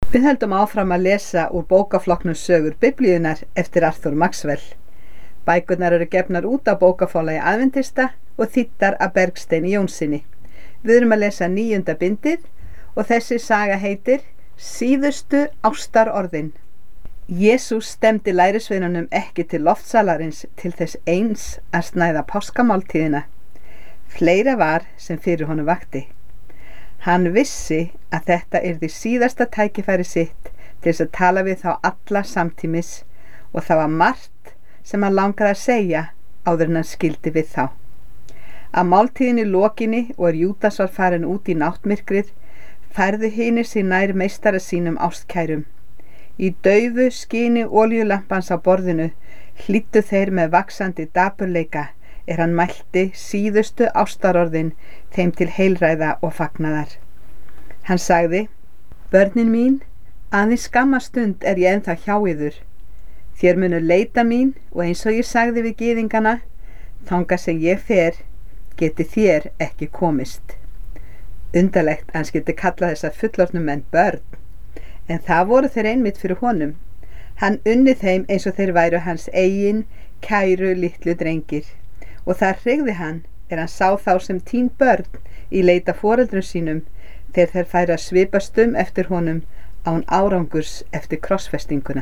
Við höldum áfram að lesa úr bókaflokknum Sögur Biblíunnar eftir Arthur Maxwell. Bækurnar eru gefnar út á bókaforlagi Aðventista og þýddar af Bergsteini Jónssyni. Við erum að lesa 9. bindið og þessi saga heitir Síðustu ástarorðin. Jesús stefndi lærisveinunum ekki til loftsalarins til þess eins að snæða páskamáltíðina. Fleira var sem fyrir honum vakti. Hann vissi að þetta yrði síðasta tækifæri sitt til þess að tala við þá alla samtímis og það var margt sem hann langaði að segja áður en hann skildi við þá. Að máltíðinni lokinni og Júdas var farin út í náttmyrkrið færðu hinir sig nær meistara sínum ástkærum. Í daufu skini olíulampans á borðinu hlýddu þeir með vaxandi dapurleika hann mælti síðustu ástarorðin þeim til heilræða og fagnaðar. Hann sagði: Börnin mín, aðeins skamma stund ég ennþá hjá yður. Þér munu leita mín og eins og ég sagði við gyðingana, þangað sem ég fer, geti þér ekki komist. Undarlegt að hann skyldi kalla þessa fullorðnu menn börn, en það voru þeir einmitt fyrir honum. Hann unni þeim eins og þeir væru hans eigin, kæru litlu drengir. Og það hrygði hann hann sá þá sem tín börn í leita foreldrum sínum þegar þeir færu að svipast eftir honum án árangurs eftir krossfestinguna.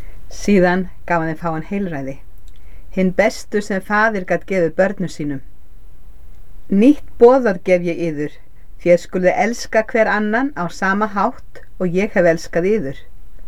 Síðan gaf hann þeim fáan heilræði, hinn bestu sem faðir gat gefið börnum sínum. Nýtt boðorð gef ég yður, þér skuluð elska hver annan á sama hátt og ég hef elskað yður.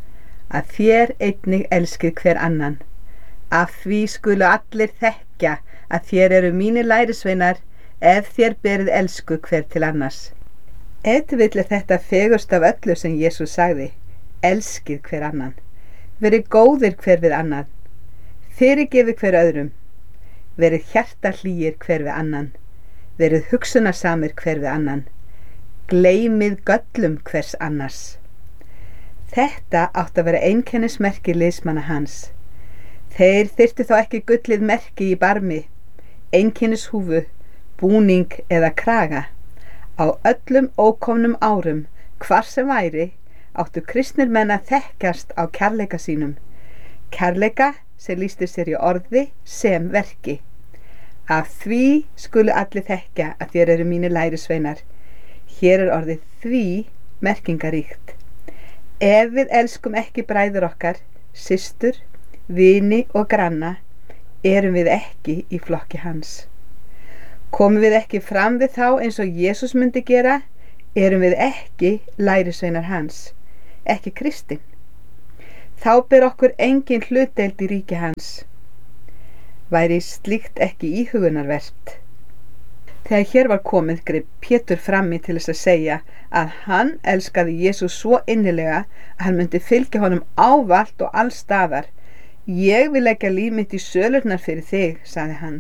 Að þér einnig elskið hver annan. Af því skulu allir þekkja að þér eru mínir lærisveinar ef þér berið elsku hver til annars. Ef vill þetta fegurst af öllu sem Jesús sagði, elskið hver annan. Verið góðir hver við annan. Fyrirgefið hver öðrum. Verið hjartahlýir hver við annan. Verið hugsunarsamir hver við annan. Gleymið göllum hvers annars. Þetta átti að vera einkennismerki liðsmanna hans. Þeir þyrftu þó ekki gullið merki í barmi, einkennishúfu, búning eða kraga. Á öllum ókomnum árum, hvar sem væri, áttu kristnir menn að þekkjast á kærleika sínum. Kærleika sem lýsti sér í orði sem verki. Af því skulu allir þekkja að þér eru mínir lærisveinar. Hér orðið því merkingaríkt. Ef við elskum ekki bræður okkar, systur, vini og granna, erum við ekki í flokki hans. Komum við ekki fram við þá eins og Jesús myndi gera, erum við ekki lærisveinar hans, ekki kristinn. Þá ber okkur engin hlutdeild í ríki hans. Væri slíkt ekki íhugunarvert. Þegar hér var komið greip Pétur frammi til þess að segja að hann elskaði Jesús svo innilega að hann myndi fylgja honum ávallt og allstaðar. Ég vil leggja líf mitt í sölurnar fyrir þig, sagði hann.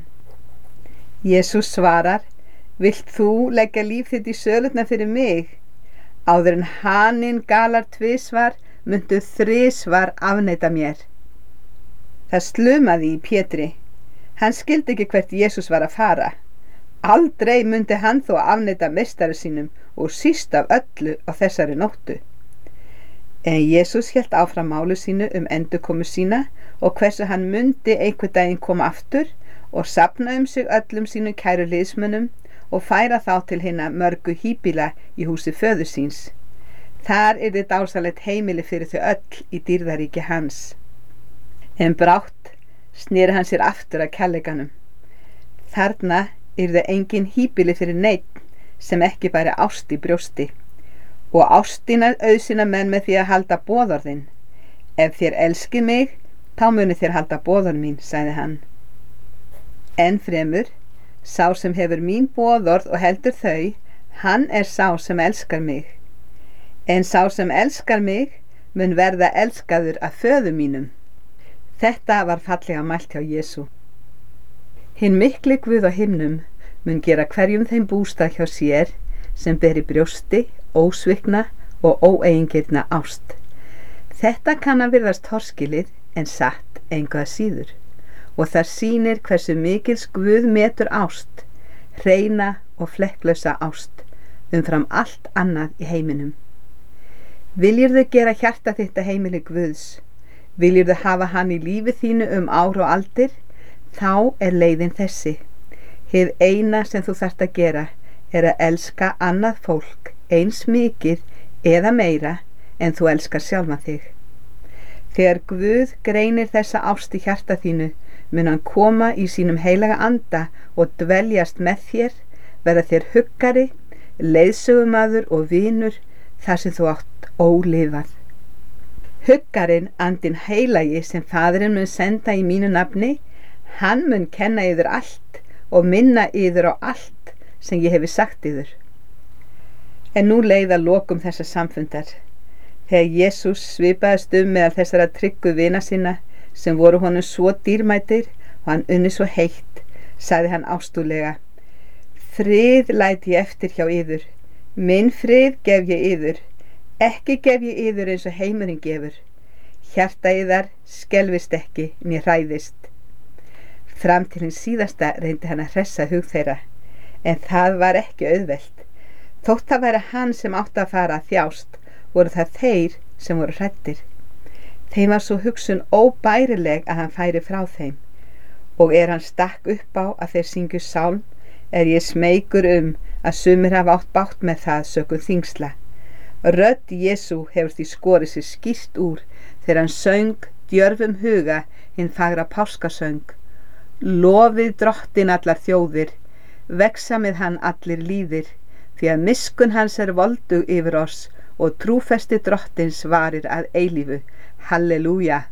Jesús svarar: Vilt þú leggja líf þitt í sölurnar fyrir mig? Áður en haninn galar tvisvar, myndu þrisvar afneita mér. Það slumaði í Pétri. Hann skildi ekki hvert Jesús var að fara. Aldrei myndi hann þó afneita meistara sínum og síst af öllu á þessari nóttu. En Jesús hélt áfram málu sínu endurkomu sína og hversu hann myndi einhver daginn koma aftur og safna sig öllum sínu kæru liðsmönnum og færa þá til hinna mörgu híbýla í húsi föður síns. Þar yrði dásalegt heimili fyrir þau öll í dýrðaríki hans. En brátt sneri hann sér aftur að kærleikanum. Þarna yrði engin híbýli fyrir neinn sem ekki bæri ást í brjósti. Og ástina auðsina menn með því að halda boðorðin. Ef þér elskið mig, þá muni þér halda boðorð mín, sagði hann. Enn fremur, sá sem hefur mín boðorð og heldur þau, hann sá sem elskar mig. En sá sem elskar mig mun verða elskaður af föður mínum. Þetta var fallega mælt hjá Jesú. Hinn mikli Guð á himnum mun gera hverjum þeim bústað hjá sér sem beri brjósti, ósvikna og óeigingirna ást. Þetta kann að virðast torskilið en satt engu að síður og það sýnir hversu mikils Guð metur ást, hreina og flekklausa ást umfram allt annað í heiminum. Viljirðu gera hjarta þitt að heimili Guðs? Viljirðu hafa hann í lífi þínu ár og aldir? Þá leiðin þessi. Hið eina sem þú þarft að gera að elska annað fólk eins mikið eða meira en þú elskar sjálfan þig. Þegar Guð greinir þessa ást í hjarta þínu, mun hann koma í sínum heilaga anda og dveljast með þér, verða þér huggari, leiðsögumaður og vinur þar sem þú átt ólifað. Huggarinn, andinn heilagi sem Faðirinn mun senda í mínu nafni, hann mun kenna yður allt og minna yður á allt sem ég hefi sagt yður. En nú leið að lokum þessa samfundar. Þegar Jesús svipaðist meðal þessara tryggu vina sinna sem voru honum svo dýrmætir og hann unni svo heitt, sagði hann ástúðlega: Frið læt ég eftir hjá yður, minn frið gef ég yður, ekki gef ég yður eins og heimurinn gefur. Hjarta yðar skelfist ekki né hræðist. Fram til hins síðasta reyndi hann að hressa hug þeirra, en það var ekki auðvelt. Þótt það væri hann sem átti að fara að þjást, voru það þeir sem voru hræddir. Þeim var svo hugsun óbærileg að hann færi frá þeim, og hann stakk upp á að þeir syngju sálm, ég smeykur að sumir hafa átt bátt með það sökum þyngsla. Rödd Jesú hefur því skorið sér skýrt úr þegar hann söng djörfum huga hinn fagra páskasöng. Lofið Drottinn allar þjóðir, vexa með hann allir líðir, því að miskun hans voldug yfir oss og trúfesti Drottins varir að eilífu. Halleluja!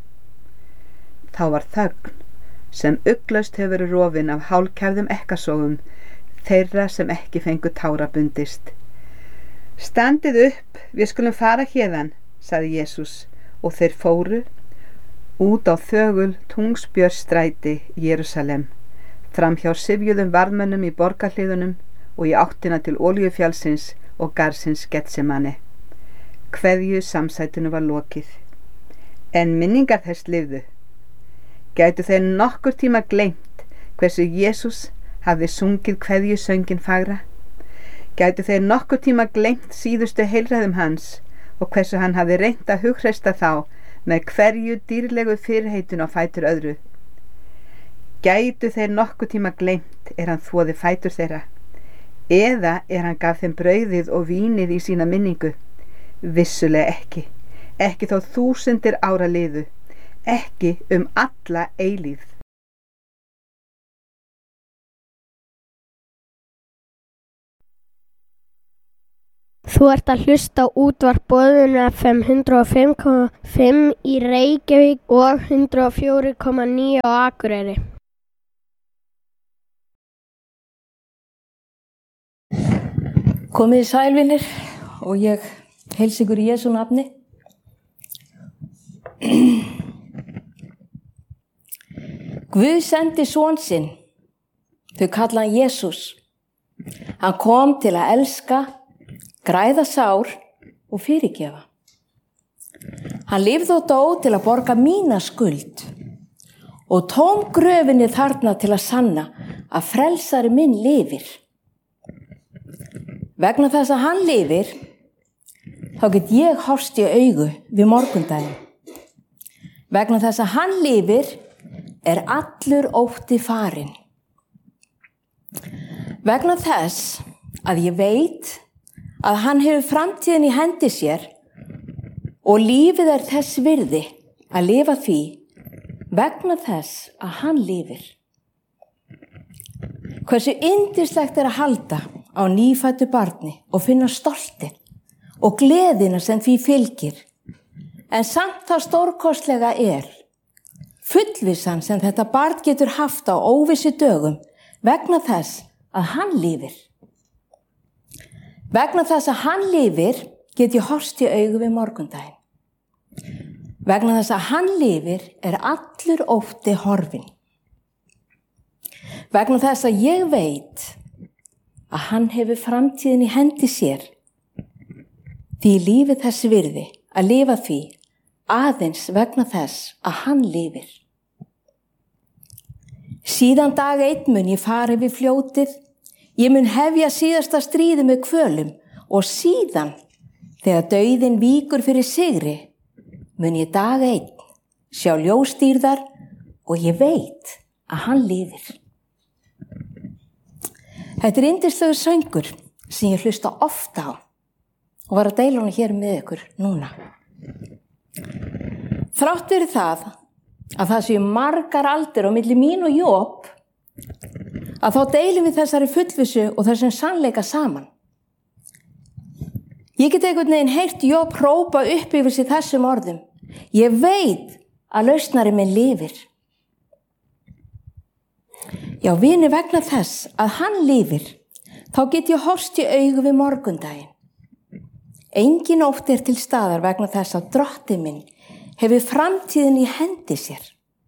Þá var þögn sem ugglaust hefur verið rofin af hálkæfðum ekkasogum þeirra sem ekki fengu tára bundist. Standið upp, við skulum fara héðan, sagði Jesús, og þeir fóru út á þögul Tungsbjörnsstræti Jerúsalem, fram hjá syfjuðum varðmönnum í borgarhliðunum og í áttina til Olíufjallsins og garðsins Getsemane. Kveðju samsætinu var lokið, en minningar þess lifðu. Gætu þeir nokkur tíma gleymt hversu Jesús hafði sungið kveðjusöngin fagra? Gætu þeir nokkur tíma gleymt síðustu heilræðum hans og hversu hann hafði reynt að hughreysta þá með hverju dýrlegu fyrirheitun á fætur öðru? Gætu þeir nokkur tíma gleymt hann þvoði fætur þeirra? Eða hann gaf þeim brauðið og vínið í sína minningu? Vissulega ekki, ekki þó 1000 ára liðu, ekki alla eilífð. Þú ert að hlusta á útvarp Boðinu FM 105,5 í Reykjavík og 104,9 á Akureyri. Komið sæl vinir og ég heilsa ykkur í Jesú nafni. Guð sendi son sinn, þau kalla hann Jesús. Hann kom til að elska, græða sár og fyrirgefa. Hann lifði og dó til að borga mína skuld og tóm gröfinni þarna til að sanna að frelsari minn lifir. Vegna þess að hann lifir, þá get ég horfst í augu við morgundaginn. Vegna þess að hann lifir, allur ótti farinn. Vegna þess að ég veit að hann hefur framtíðin í hendi sér og lífið þess virði að lifa því vegna þess að hann lifir. Hversu yndislegt að halda á nýfæddu barni og finna stoltið og gleðina sem því fylgir, en samt það stórkostlega fullvissan sem þetta barn getur haft á óvissu dögum vegna þess að hann lifir. Vegna þess að hann lifir get ég horfst í augu við morgundaginn. Vegna þess að hann lifir allur ótti horfinn. Vegna þess að ég veit að hann hefur framtíðin í hendi sér, því lífið þess virði að lifa því aðeins vegna þess að hann lifir. Síðan dag 1 mun ég fara yfir fljótið, ég mun hefja síðasta stríði með kvölum og síðan Þegar dauðinn víkur fyrir sigri, mun ég dag einn sjá ljósdýrðar og ég veit að hann lifir. Þetta yndislegur söngur sem ég hlusta ofta á og var að deila hann hér með ykkur núna. Þrátt fyrir það að það séu margar aldir á milli mín og Job, að þá deilum við þessari fullvissu og þessum sannleika saman. Ég get einhvern veginn heyrt Job hrópa upp yfir sig þessum orðum. Ég veit að lausnari minn lifir. Já, vini, vegna þess að hann lifir, þá get ég horfst í augu við morgundaginn. Engin ótt til staðar vegna þess að drottinn minn hefur framtíðin í hendi sér.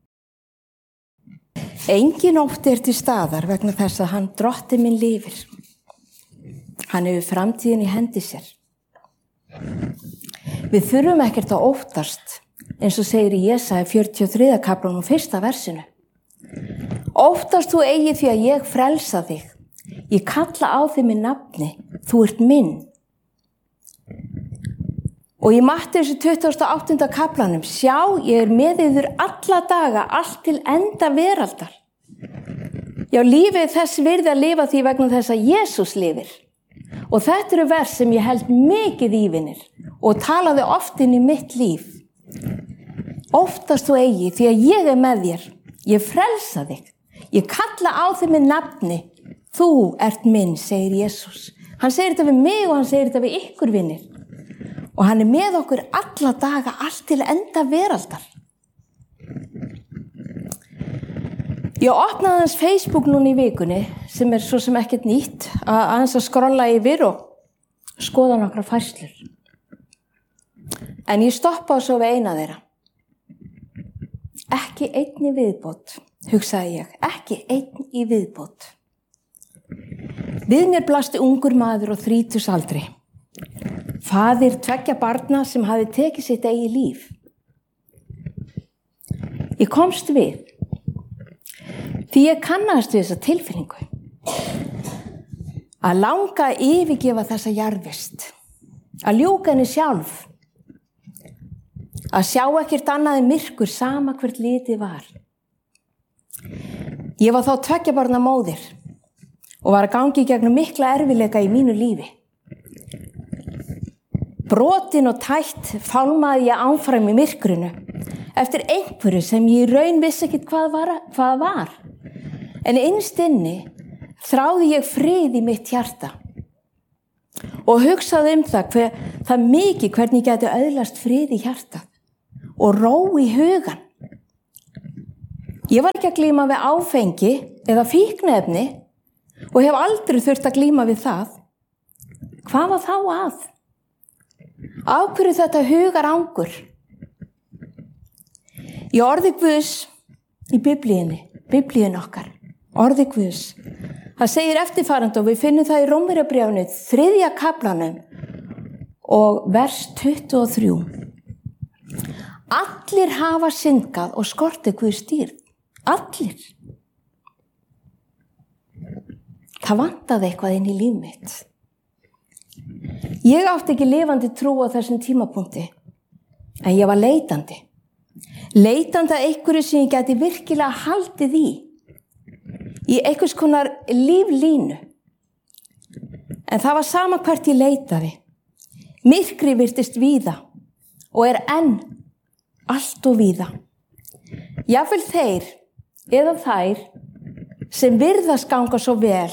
Engin ótt til staðar vegna þess að drottinn minn lifir. Hann hefur framtíðin í hendi sér. Við þurfum ekkert að óttast, eins og segir í Jesaja 43. kaflanum 1. versinu. Óttast þú eigi því að ég frelsa þig. Ég kalla á þig með nafni, þú ert minn. Og í Mattheus 28. kaflanum, sjá, ég með yður alla daga, allt til enda veraldar. Já, lífið þess virði að lifa því vegna þess að Jesús lifir. Og þetta eru vers sem ég held mikið í, vinir, og talaði oft inn í mitt líf. Óttast þú eigi því að ég með þér. Ég frelsa þig. Ég kalla á þig með nafni. Þú ert minn, segir Jesús. Hann segir þetta við mig og hann segir þetta við ykkur, vinir. Og hann með okkur alla daga, allt til enda veraldar. Ég opnaði hans Facebook núna í vikunni, sem svo sem ekkert nýtt, að skrolla yfir og skoða nokkra færslur. En ég stoppaði svo við eina þeirra. Ekki einn í viðbót, hugsaði ég, ekki einn í viðbót. Við mér blasti ungur maður á 30-aldri. Faðir 2 barna sem hafi tekið sitt eigið líf. Ég komst við. Því ég kannast við þessa tilfinningu. Að langa að yfirgefa þessa jarðvist. Að ljúka henni sjálf. Að sjá ekkert annað en myrkur sama hvert litið var. Ég var þá 2 barna móðir og var að gangi gegnum mikla erfiðleika í mínu lífi. Brotin og tætt fálmaði ég áfram í myrkrinu eftir einhverju sem ég í raun vissi ekkert hvað var. En innst inni þráði ég frið í mitt hjarta og hugsaði það mikið hvernig ég gæti öðlast frið í hjartað og ró í hugan. Ég var ekki að glíma við áfengi eða fíkniefni og hef aldrei þurft að glíma við það. Hvað var þá að? Af hverju þetta hugarangur? Í orði Guðs í biblíun okkar. Orði Guðs. Það segir eftirfarandi og við finnum það í Rómverjabréfinu 3. kaflanum og vers 23. Allir hafa syndgað og skortið Guðs dýrð. Allir. Það vantaði eitthvað inn í líf mitt. Ég átti ekki lifandi trú á þessum tímapunkti, en ég var leitandi. Leitandi að einhverju sem ég gæti virkilega haldið í einhvers konar líflínu. En það var sama hvert ég leitaði. Myrkri virtist víða og enn allt og víða. Jafnvel þeir eða þær sem virðast ganga svo vel.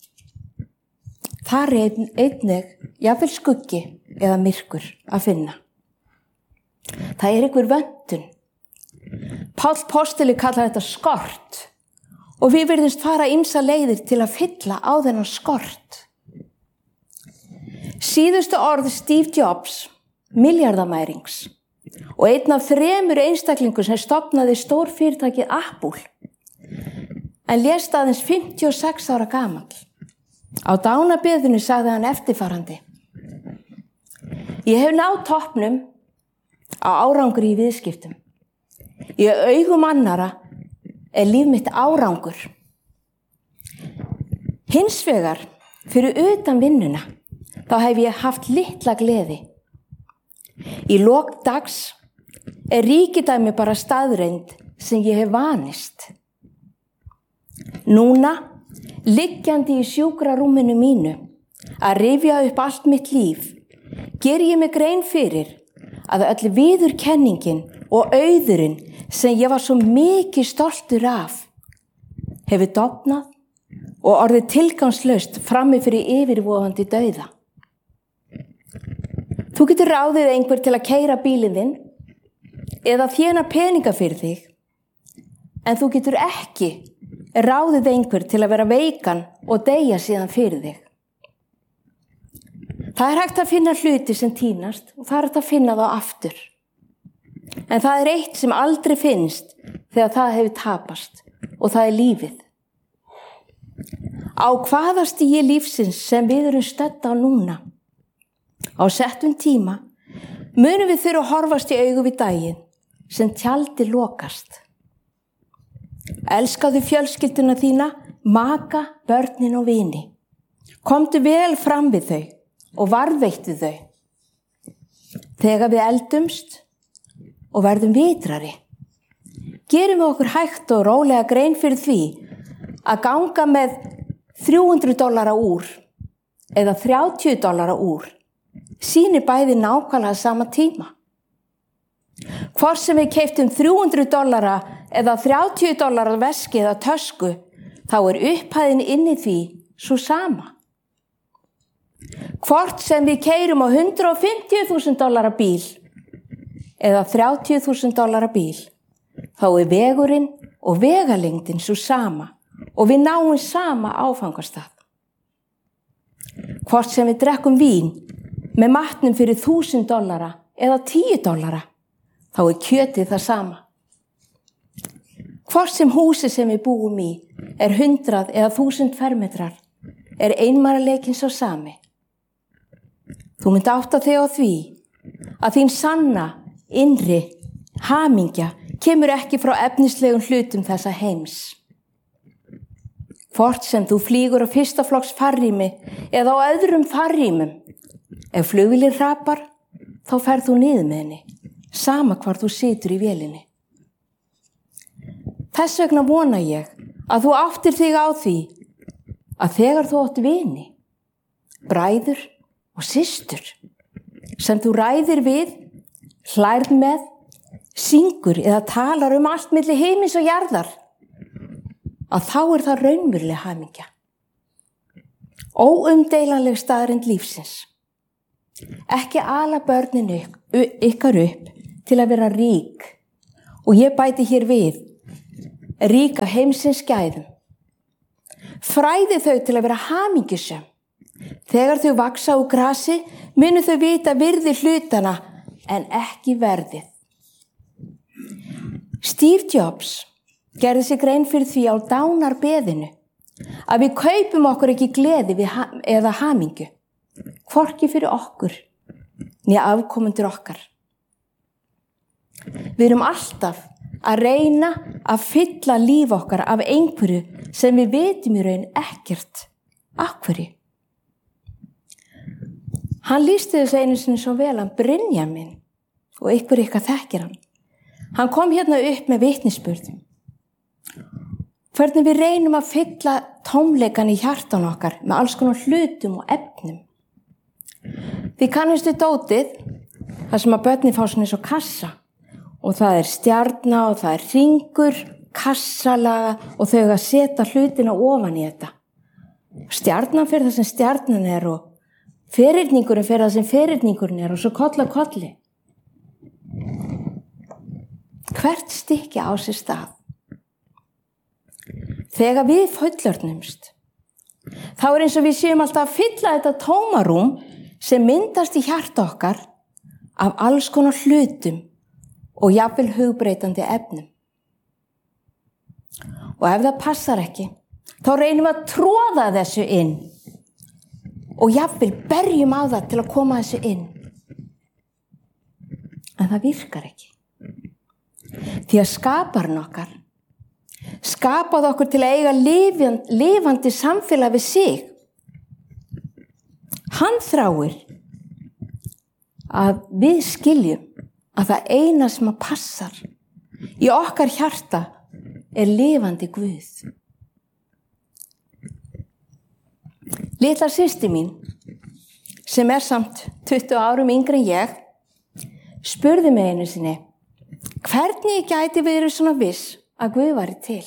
Þar einnig jafnvel skuggi eða myrkur að finna. Það einhver vöntun. Páll postuli kallar þetta skort og við virðumst fara ýmsa leiðir til að fylla á þennan skort. Síðustu orð Steve Jobs, milljarðamærings og einn af 3 einstaklingum sem stofnaði stórfyrirtækið Apple en lést aðeins 56 ára gamall. Á dánabeðinu sagði hann eftirfarandi. Ég hef náð toppnum á árangri í viðskiptum. Í augum annara líf mitt árangur. Hins vegar, fyrir utan vinnuna, þá hef ég haft litla gleði Í lok dags ríkidæmi bara staðreynd sem ég hef vanist. Núna, liggjandi í sjúkrarúminu mínu, að rifja upp allt mitt líf, ger ég mig grein fyrir að öll viðurkenningin og auðurinn sem ég var svo mikið stoltur af hefur dofnað og orðið tilgangslaust frammi fyrir yfirvofandi dauða. Þú getur ráðið einhver til að keyra bílinn þinn eða þéna peninga fyrir þig, en þú getur ekki ráðið einhver til að vera veikan og deyja síðan fyrir þig. Það hægt að finna hluti sem týnast og það hægt að finna þá aftur. En það eitt sem aldrei finnst þegar það hefur tapast og það lífið. Á hvaða stigi lífsins sem við erum stödd á núna, á settum tíma, munum við þurfa að horfast í augu við daginn sem tjaldi lokast. Elskaðu fjölskylduna þína, maka, börnin og vini. Komdu vel fram við þau og varðveittu þau. Þegar við eldumst og verðum vitrari, gerum við okkur hægt og rólega grein fyrir því að ganga með $300 úr eða $30 úr sýnir bæði nákvæmlega sama tíma. Hvort sem við keyptum $300 eða $30 veski eða tösku, þá upphæðin inni því svo sama. Hvort sem við keyrum á $150.000 bíl eða $30.000 bíl, þá vegurinn og vegalengdin svo sama og við náum sama áfangastað. Hvort sem við drekkum vín með matnum fyrir $1.000 eða $10, þá kjötið það sama. Hvort sem húsið sem við búum í 100 eða 1000 fermetrar, einmanaleikinn sá sami. Þú mynd átta þig á því að þín sanna, innri, hamingja kemur ekki frá efnislegum hlutum þessa heims. Hvort sem þú flýgur á fyrsta flokks farrými eða á öðrum farrýmum, ef flugvélin hrapar, þá ferð þú niður með henni, sama hvar þú situr í vélinni. Þess vegna vona ég að þú áttir þig á því að þegar þú átt vini, bræður og systur, sem þú ræðir við, hlærð með, syngur eða talar allt milli himins og jarðar, að þá það raunveruleg hamingja. Óumdeilanleg staðreynd lífsins. Ekki ala börnin ykkar upp til að vera rík, og ég bæti hér við, ríka heimsins gæðum. Fræði þau til að vera hamingjusöm. Þegar þau vaksa úr grasi, munu þau vita virði hlutana en ekki verðið. Steve Jobs gerði sig grein fyrir því á dánarbeðinu að við kaupum okkur ekki gleði eða hamingju, hvorki fyrir okkur né afkomendur okkar. Við erum alltaf að reyna að fylla líf okkar af einhverju sem við vitum í raun ekkert af hverju. Hann lýsti þessu einu sinni svo vel, hann Brynjamin, og ykkar þekkir hann. Hann kom hérna upp með vitnisburð. Hvernig við reynum að fylla tómleikan í hjartan okkar með alls konar hlutum og efnum. Þið kannustu dótið, þar sem að börnin fá svona eins og kassa, og það stjarna og það hringur, kassalaga, og þau að setja hlutina ofan í þetta. Stjarnan fyrir það sem stjarnan og ferhyrningurinn fyrir það sem ferhyrningurinn og svo koll að kolli. Hvert stykki á sér stað. Þegar við fullorðnumst, þá eins og við séum alltaf að fylla þetta tómarúm sem myndast í hjarta okkar af alls konar hlutum og jafnvel hugbreytandi efnum. Og ef það passar ekki, þá reynum við að tróða þessu inn og jafnvel berjum á það til að koma þessu inn. En það virkar ekki. Því að skaparinn okkar skapaði okkur til að eiga lifandi samfélag við sig. Hann þráir að við skiljum að það eina sem að passar í okkar hjarta lifandi Guð. Litla systir mín, sem samt 20 árum yngri en ég, spurði mig einu sinni, hvernig ég gæti verið svona viss að Guð væri til?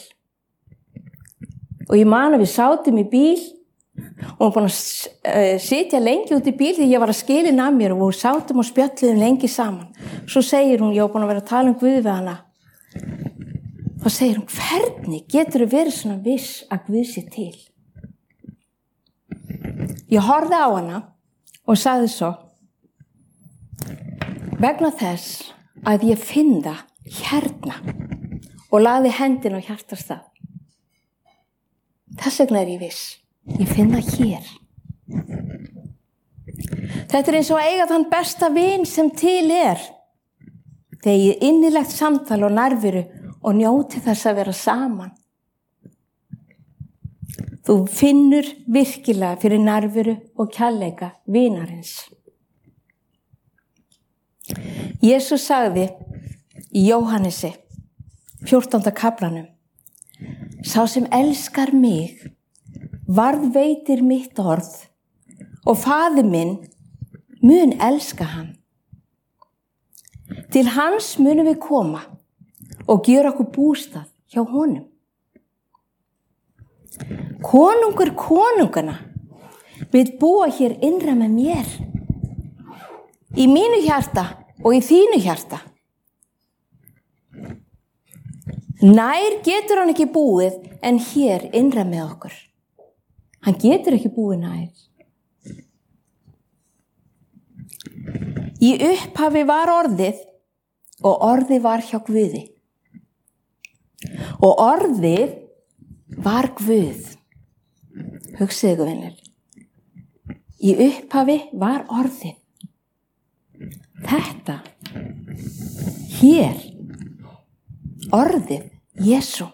Og ég man að við sátum í bíl og hún búin að sitja lengi út í bíl því ég var að skilin að mér og við sátum og spjölluðum lengi saman. Svo segir hún, ég var búin að vera að tala um Guð við hana. Þá segir hún, hvernig getur þú verið svona viss að Guð sé til? Ég horfði á hana og sagði svo, vegna þess að ég finn það hérna og lagði hendin á hjartastað. Þess vegna ég viss. Ég finn það hér. Þetta eins og að eiga þann besta vin sem til þegar ég innilegt samtal og nærveru og njóti þess að vera saman. Þú finnur virkilega fyrir nærveru og kærleika vinarins. Jesús sagði í Jóhannesi 14. kaflanum, sá sem elskar mig varðveitir mitt orð og faðir minn mun elska hann. Til hans munum við koma og gera okkur bústað hjá honum. Konungur konungana vill búa hér innra með mér, í mínu hjarta og í þínu hjarta. Nær getur hann ekki búið en hér innra með okkur. Hann getur ekki búið nær. Í upphafi var orðið og orðið var hjá Guði. Og orðið var Guð. Hugsið ykkur vinir. Í upphafi var orðið. Þetta, hér, orðið, Jesú.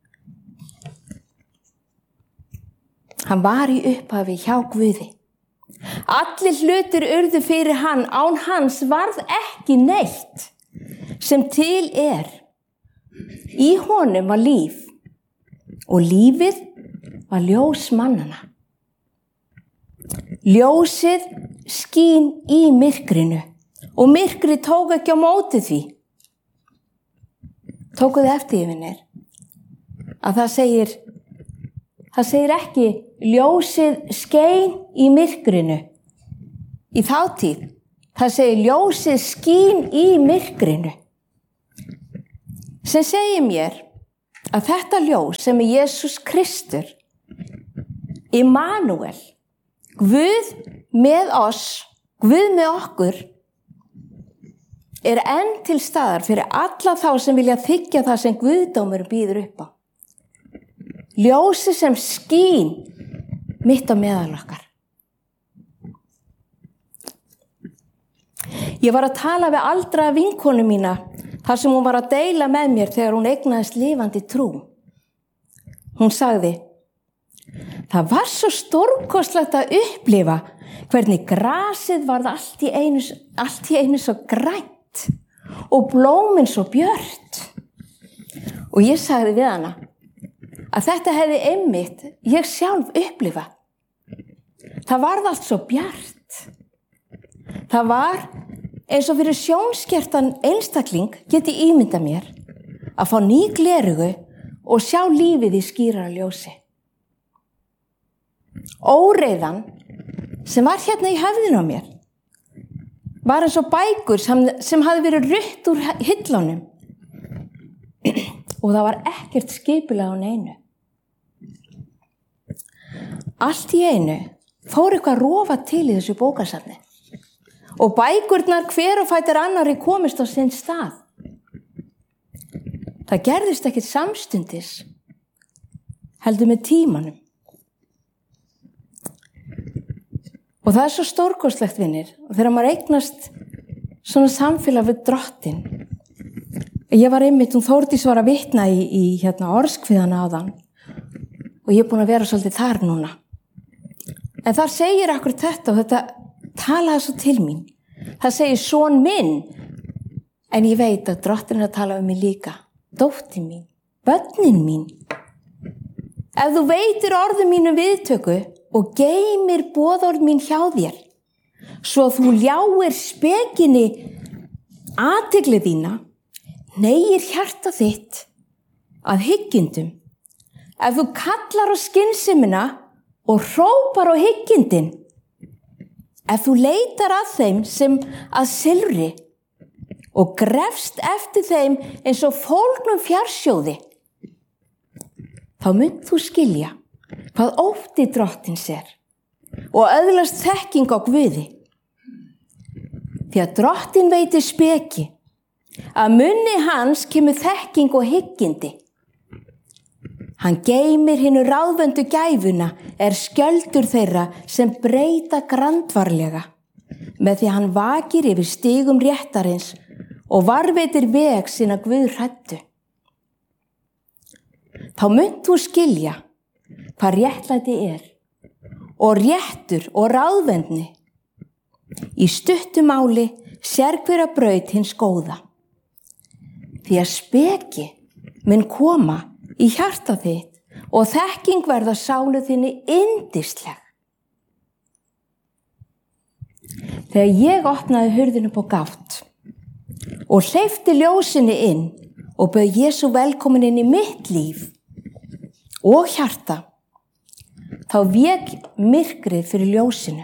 Hann var í upphafi hjá Guði. Allir hlutir urðu fyrir hann, án hans varð ekki neitt sem til Í honum var líf og lífið var ljós mannana. Ljósið skín í myrkrinu og myrkrið tók ekki á móti því. Tókuð eftir vinir að það segir ekki ljósið skein í myrkrinu í þátíð. Það segir ljósið skín í myrkrinu. Sem segir mér að þetta ljós sem Jesús Kristur, Immanuel, Guð með oss, Guð með okkur, enn til staðar fyrir alla þá sem vilja þiggja það sem Guðdómur býður upp á. Ljósi sem skín mitt á meðal okkar. Ég var að tala við aldraða vinkonu mína þar sem hún var að deila með mér þegar hún eignaðist lifandi trú. Hún sagði, það var svo stórkostlegt að upplifa hvernig grasið varð allt í einu svo grænt og blómin svo björt. Og ég sagði við hana að þetta hefði einmitt ég sjálf upplifað. Það varð allt svo bjart. Það var eins og fyrir sjónskertan einstakling geti ímyndað mér að fá ný glerugu og sjá lífið í skýrara ljósi. Óreiðan sem var hérna í höfðinu á mér var eins og bækur sem hafði verið rutt úr hillunum og það var ekkert skipulag á neinu. Allt í einu fór eitthvað rofa til í þessu bókasafni og bækurnar hver og fætur annari komist á sinn stað. Það gerðist ekkert samstundis, heldur með tímanum. Og það svo stórkostlegt vinir, þegar maður eignast svona samfélag við Drottinn. Ég var einmitt, Þórdís var að vitna í orðskviðana áðan og ég búin að vera svolítið þar núna. En þar segir akkur þetta og þetta talaði svo til mín. Það segir son minn, en ég veit að Drottinn er að tala mig líka. Dóttir mín, börnin mín. Ef þú veitir orðum mínum viðtöku og geymir boðorð mín hjá þér, svo þú ljáir spekinni athygli þína, hneigir hjarta þitt að hyggindum. Ef þú kallar á skynsemina og hrópar á hyggindin, ef þú leitar að þeim sem að silfri og grefst eftir þeim eins og fólgnum fjarsjóði, þá munt þú skilja hvað ótti Drottins og öðlast þekking á Guði. Því að Drottinn veitir speki, að munni hans kemur þekking og hyggindi. Hann geymir hinu ráðvöndu gæfuna, skjöldur þeirra sem breyta grandvarlega, með því að hann vakir yfir stigum réttarins og varveitir veg sína guðhræddu. Þá munt þú skilja hvað réttlæti og réttur og ráðvendni. Í stuttu máli sér hver að braut hins góða. Því að speki mun koma í hjarta þitt og þekking verða sálu þinni yndisleg. Þegar ég opnaði hurðinu upp á gátt og hleypti ljósinni inn og bauð Jesú velkomin inn í mitt líf og hjarta, þá vék myrkrið fyrir ljósinu.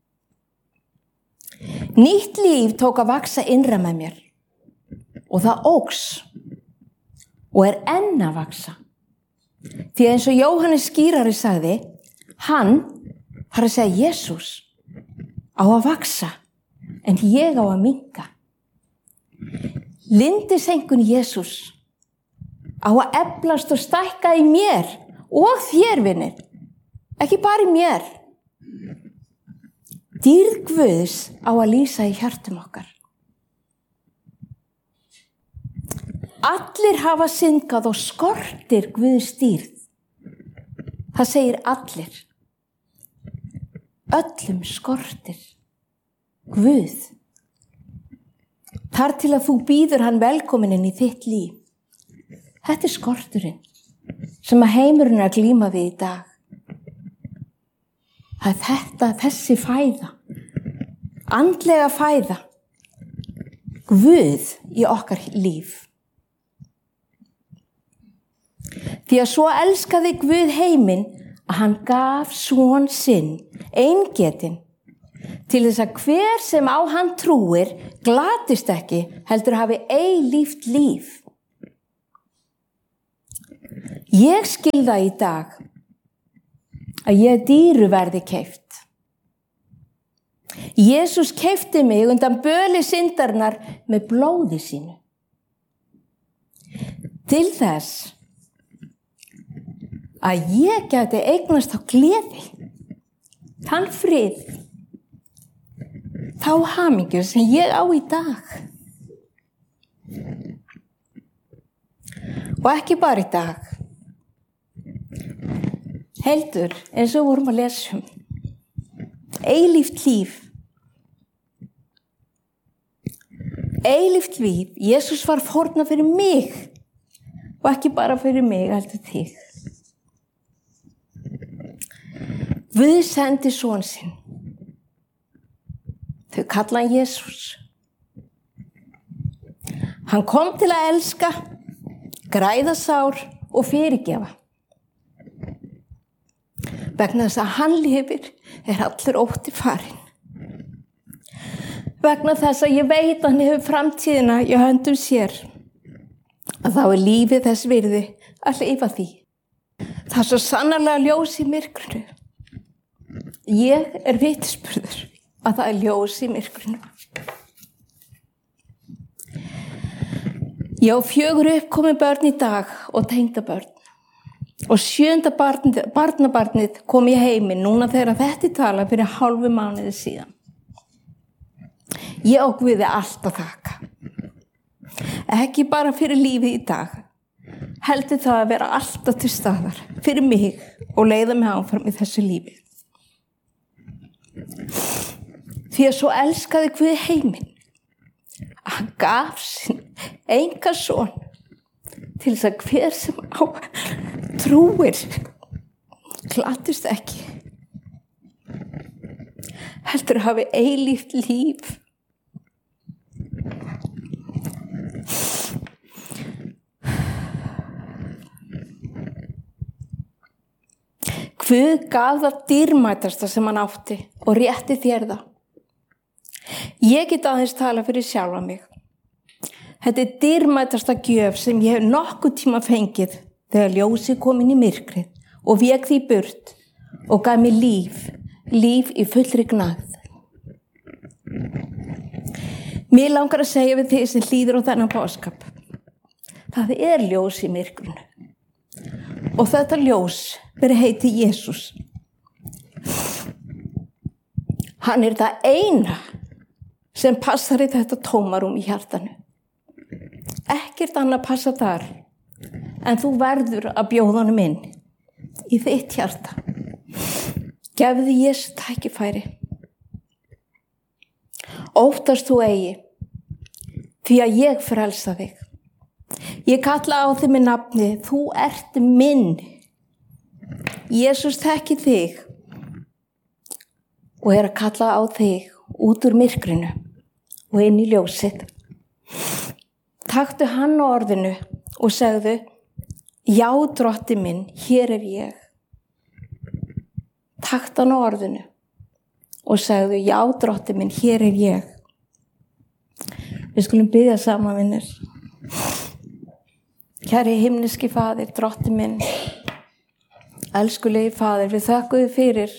Nýtt líf tók að vaksa innra með mér og það óx og enn að vaksa. Því eins og Jóhannes skírari sagði, hann, þar að segja Jesús, á að vaksa en ég á að minnka. Lindisengun Jesús á að eflast og stækka í mér og þér, vinir, ekki bara í mér. Dýrð Guðs á að lýsa í hjartum okkar. Allir hafa syndgað og skortir Guðs dýrð. Það segir allir. Öllum skortir Guð. Þar til að þú býður hann velkominn inn í þitt líf. Þetta skorturinn sem að heimurinn að glíma við í dag. Það þessi fæða, andlega fæða, Guð í okkar líf. Því að svo elskaði Guð heiminn að hann gaf son sinn, eingetinn, til þess að hver sem á hann trúir glatist ekki, heldur hafi eilíft líf. Ég skil það í dag að ég dýru verði keypt. Jesús keypti mig undan böli syndarinnar með blóði sínu. Til þess að ég gæti eignast á gleði, þann frið, þá hamingju sem ég á í dag. Og ekki bara í dag, heldur eins og vorum að lesa eilíft líf. Eilíft líf, Jesús var fórnað fyrir mig og ekki bara fyrir mig, heldur þig. Guð sendi son sinn. Þau kalla hann Jesús. Hann kom til að elska, græða sár og fyrirgefa. Vegna þess að hann lifir allur ótti farinn. Vegna þess að ég veit að hann hefur framtíðina í höndum sér, að þá lífið þess virði að lifa því. Það svo sannarlega ljós í myrkrinu. Ég vitnisburður að það ljós í myrkrinu. Ég á 4 uppkomin börn í dag og tengdabörn. Og 7. barnabarnið kom í heiminn núna þegar þetta tala fyrir hálfu mánuði síðan. Ég á Guði allt að þakka. Ekki bara fyrir lífið í dag, heldur það að vera alltaf til staðar fyrir mig og leiða mig áfram í þessu lífi. Því að svo elskaði Guð heiminn að hann gaf sinn engan son til þess að hver sem á trúir glattist ekki, heldur hafi eilíft líf. Guð gaf það dýrmætasta sem hann átti og rétti þér það. Ég get aðeins tala fyrir sjálfa mig. Þetta er dýrmætasta gjöf sem ég hef nokkuð tíma fengið þegar ljósið kom inn í myrkrið og vék því burt og gaf mér líf í fullri gnægð. Mér langar að segja við þig sem hlýðir á þennan boðskap. Það er ljós í myrkrinu og þetta ljós ber heiti Jesús. Hann er það eina sem passar í þetta tómarum í hjartanu. Ekkert annað passa þar en þú verður að bjóða honum inn í þitt hjarta. Gefðu Jesú tækifæri. Óttast þú eigi, því að ég frelsa þig. Ég kalla á þig með nafni, þú ert minn. Jesús þekki þig og er að kalla á þig út úr myrkrinu og inn í ljósið. Taktu hann á orðinu og segðu, já, drotti minn, hér er ég. Taktu hann á orðinu og segðu, já, drotti minn, hér er ég. Við skulum biðja saman, vinnir. Kæri himneski Faðir, drotti minn, elskulegi Faðir, við þökkum þig fyrir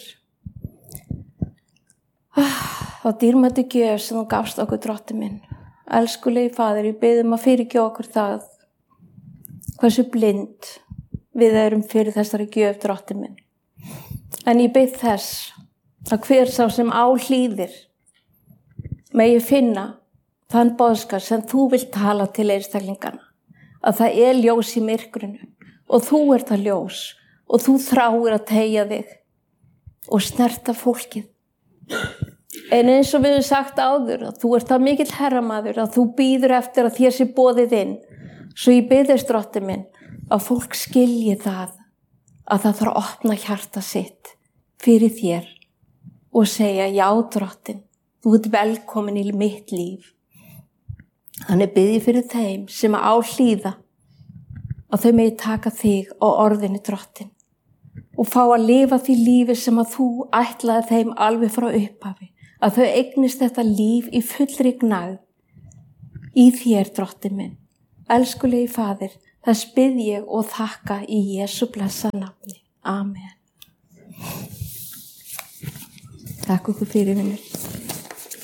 þá dýrmætu gjöf sem þú gafst okkur, drotti minn. Elskulegi Faðir, ég biðum að fyrirgefa okkur það hversu blind við erum fyrir þessari gjöf, drotti minn. En ég bið þess að hver sá sem á hlýðir megi finna þann boðskap sem þú vilt tala til einstaklingana, að það er ljós í myrkrinu og þú ert það ljós og þú þráir að teygja þig og snerta fólkið. En eins og við höfum sagt áður að þú ert það mikill herramaður að þú bíður eftir að þér sé boðið inn. Svo ég biðist, drotti minn, að fólk skilji það að það þarf að opna hjarta sitt fyrir þér og segja, já, drottin, þú ert velkomin í mitt líf. Þannig bið ég fyrir þeim sem á hlýða að þau megi taka þig á orðinu, drottin, og fá að lifa því lífi sem að þú ætlaði þeim alveg frá upphafi, að þau eignist þetta líf í fullri gnægð í þér, drottin minn. Elskulegi Faðir, þess bið ég og þakka í Jesú blessa nafni. Amen. Takk ykkur fyrir, vinnur.